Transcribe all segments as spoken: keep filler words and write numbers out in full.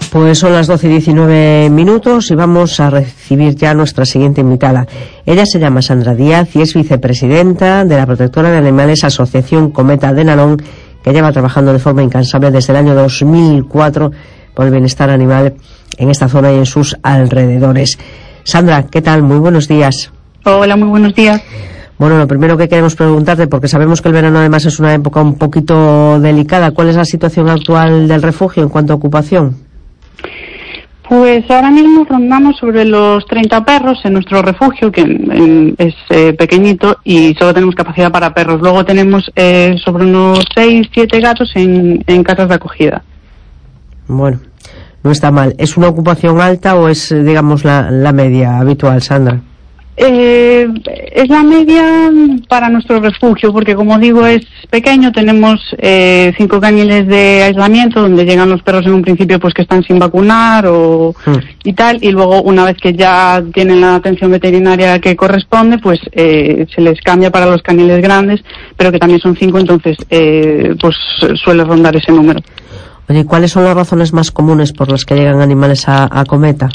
Pues son las doce y diecinueve minutos y vamos a recibir ya a nuestra siguiente invitada. Ella se llama Sandra Díaz y es vicepresidenta de la Protectora de Animales Asociación Cometa de Narón, que lleva trabajando de forma incansable desde el año dos mil cuatro por el bienestar animal en esta zona y en sus alrededores. Sandra, ¿qué tal? Muy buenos días. Hola, muy buenos días. Bueno, lo primero que queremos preguntarte, porque sabemos que el verano además es una época un poquito delicada, ¿cuál es la situación actual del refugio en cuanto a ocupación? Pues ahora mismo rondamos sobre los treinta perros en nuestro refugio, que en, es eh, pequeñito y solo tenemos capacidad para perros. Luego tenemos eh, sobre unos seis, siete gatos en, en casas de acogida. Bueno, no está mal. ¿Es una ocupación alta o es, digamos, la, la media habitual, Sandra? Eh, es la media para nuestro refugio, porque como digo es pequeño. Tenemos eh, cinco cañiles de aislamiento donde llegan los perros en un principio pues que están sin vacunar o mm. y tal, y luego una vez que ya tienen la atención veterinaria que corresponde pues eh, se les cambia para los cañiles grandes, pero que también son cinco, entonces eh, pues suele rondar ese número. Oye, ¿cuáles son las razones más comunes por las que llegan animales a, a Cometa?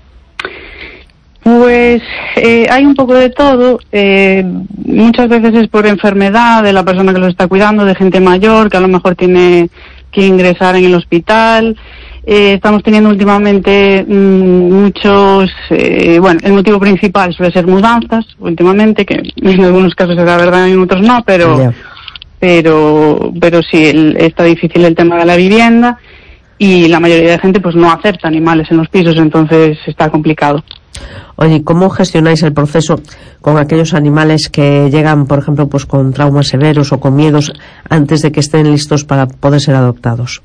Pues eh, hay un poco de todo. Eh, muchas veces es por enfermedad de la persona que los está cuidando, de gente mayor que a lo mejor tiene que ingresar en el hospital. Eh, estamos teniendo últimamente mmm, muchos, eh, bueno, el motivo principal suele ser mudanzas últimamente, que en algunos casos es la verdad, en otros no, pero yeah. pero pero sí, el, está difícil el tema de la vivienda y la mayoría de gente pues no acepta animales en los pisos, entonces está complicado. Oye, ¿cómo gestionáis el proceso con aquellos animales que llegan, por ejemplo, pues con traumas severos o con miedos antes de que estén listos para poder ser adoptados?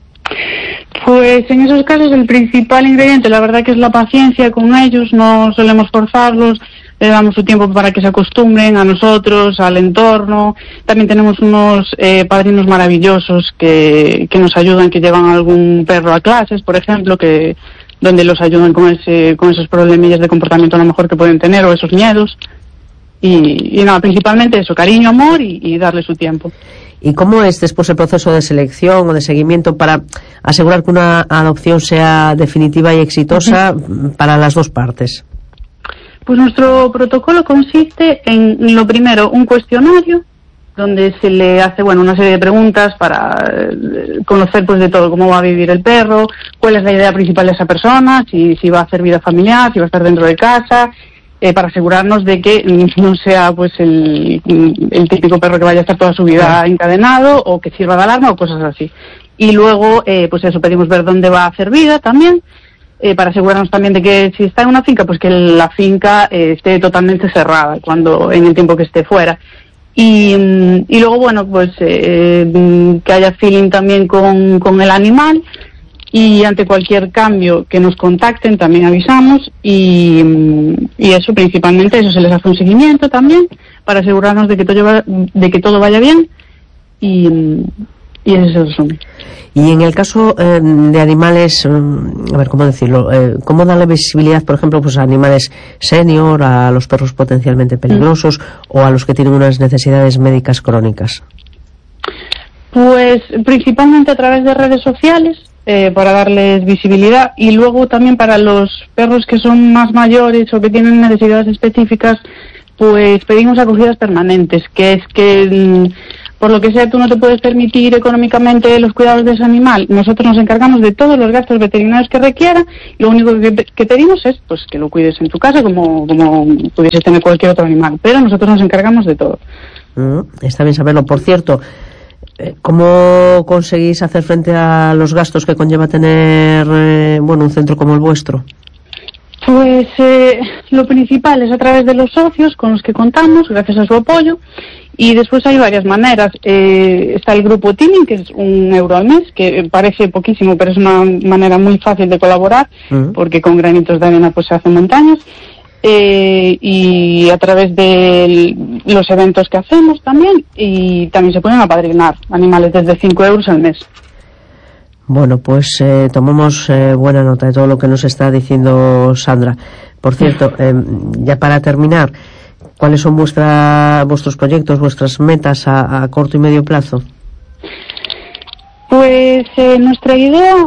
Pues en esos casos el principal ingrediente, la verdad que es la paciencia con ellos. No solemos forzarlos, le damos su tiempo para que se acostumbren a nosotros, al entorno. También tenemos unos eh, padrinos maravillosos que, que nos ayudan, que llevan algún perro a clases, por ejemplo, que donde los ayudan con ese con esos problemillas de comportamiento a lo mejor que pueden tener o esos miedos. Y, y nada, principalmente eso, cariño, amor y, y darle su tiempo. ¿Y cómo es después el proceso de selección o de seguimiento para asegurar que una adopción sea definitiva y exitosa uh-huh. para las dos partes? Pues nuestro protocolo consiste en, lo primero, un cuestionario donde se le hace, bueno, una serie de preguntas para eh, conocer pues de todo, cómo va a vivir el perro, cuál es la idea principal de esa persona, si, si va a hacer vida familiar, si va a estar dentro de casa, eh, para asegurarnos de que no sea pues el, el típico perro que vaya a estar toda su vida encadenado o que sirva de alarma o cosas así. Y luego, eh, pues eso, pedimos ver dónde va a hacer vida también, eh, para asegurarnos también de que si está en una finca, pues que la finca eh, esté totalmente cerrada cuando en el tiempo que esté fuera. Y, y luego, bueno, pues eh, que haya feeling también con, con el animal, y ante cualquier cambio que nos contacten también avisamos y, y eso principalmente, eso se les hace un seguimiento también para asegurarnos de que todo, de que todo vaya bien y, y ese es el resumen. Y en el caso eh, de animales, a ver, ¿cómo decirlo? Eh, ¿Cómo da la visibilidad, por ejemplo, pues a animales senior, a los perros potencialmente peligrosos mm. o a los que tienen unas necesidades médicas crónicas? Pues principalmente a través de redes sociales, eh, para darles visibilidad, y luego también para los perros que son más mayores o que tienen necesidades específicas, pues pedimos acogidas permanentes, que es que mm, por lo que sea tú no te puedes permitir económicamente los cuidados de ese animal. Nosotros nos encargamos de todos los gastos veterinarios que requiera, y lo único que, que pedimos es pues que lo cuides en tu casa como, como pudieses tener cualquier otro animal, pero nosotros nos encargamos de todo. Mm, está bien saberlo. Por cierto, ¿cómo conseguís hacer frente a los gastos que conlleva tener eh, bueno, un centro como el vuestro? Pues eh, lo principal es a través de los socios con los que contamos, gracias a su apoyo, y después hay varias maneras. Eh, está el grupo Teaming, que es un euro al mes, que parece poquísimo, pero es una manera muy fácil de colaborar, uh-huh. porque con granitos de arena pues se hacen montañas. Eh, y a través de los eventos que hacemos también, y también se pueden apadrinar animales desde cinco euros al mes. Bueno, pues eh, tomamos eh, buena nota de todo lo que nos está diciendo Sandra. Por cierto, eh, ya para terminar, ¿cuáles son vuestra, vuestros proyectos, vuestras metas a, a corto y medio plazo? Pues eh, nuestra idea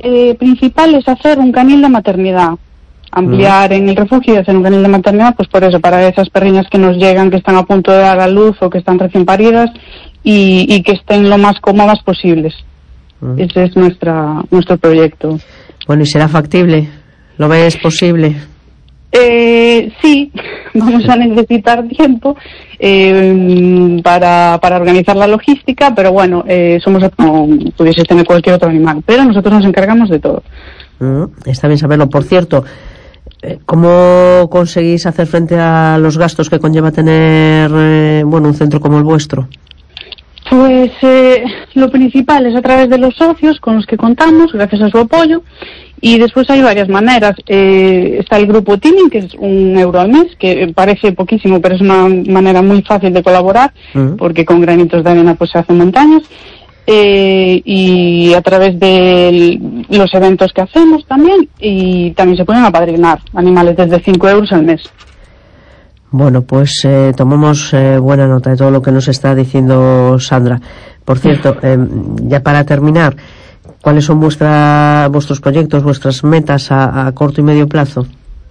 eh, principal es hacer un canil de maternidad, ampliar mm. en el refugio y hacer un canil de maternidad, pues por eso, para esas perriñas que nos llegan, que están a punto de dar a luz o que están recién paridas y, y que estén lo más cómodas posibles. Mm. Ese es nuestra nuestro proyecto. Bueno, ¿y será factible? ¿Lo ves posible? Eh, sí, vamos a necesitar tiempo eh, para, para organizar la logística, pero bueno, eh, somos como pudieses tener cualquier otro animal, pero nosotros nos encargamos de todo. Mm, está bien saberlo. Por cierto, ¿cómo conseguís hacer frente a los gastos que conlleva tener eh, bueno, un centro como el vuestro? Pues eh, lo principal es a través de los socios con los que contamos, gracias a su apoyo, y después hay varias maneras. Eh, está el grupo Teaming, que es un euro al mes, que parece poquísimo, pero es una manera muy fácil de colaborar, uh-huh. porque con granitos de arena pues se hacen montañas. Eh, y a través de los eventos que hacemos también, y también se pueden apadrinar animales desde cinco euros al mes. Bueno, pues eh, tomamos eh, buena nota de todo lo que nos está diciendo Sandra. Por cierto, eh, ya para terminar, ¿cuáles son vuestra, vuestros proyectos, vuestras metas a, a corto y medio plazo?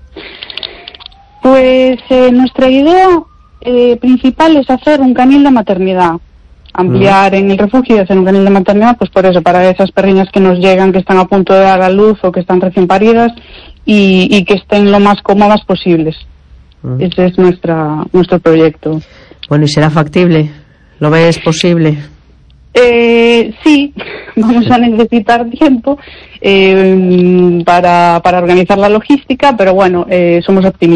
Pues eh, nuestra idea eh, principal es hacer un canil de maternidad, ampliar mm. en el refugio y hacer un canil de maternidad, pues por eso, para esas perriñas que nos llegan, que están a punto de dar a luz o que están recién paridas y, y que estén lo más cómodas posibles. Ese es nuestra nuestro proyecto. Bueno, ¿y será factible? ¿Lo ves posible? Eh, sí, vamos a necesitar tiempo eh, para, para organizar la logística, pero bueno, eh, somos optimistas.